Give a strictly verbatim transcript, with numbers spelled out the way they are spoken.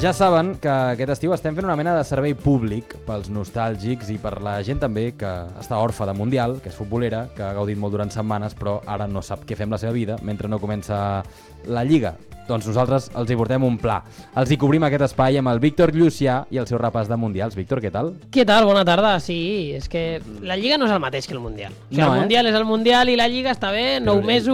Ja saben que aquest estiu estem fent una mena de servei públic pels nostàlgics i per la gent també que està orfa de Mundial, que és futbolera, que ha gaudit molt durant setmanes, però ara no sap què fer amb la seva vida mentre no comença la Lliga. Doncs nosaltres els hi portem un pla. Els hi cobrim aquest espai amb el Víctor Llucià i el seu repàs de Mundials. Víctor, què tal? Què tal? Bona tarda. Sí, és que la Lliga no és el mateix que el Mundial. O sigui, No, el eh? Mundial és el Mundial i la Lliga està bé, nou Però, mesos...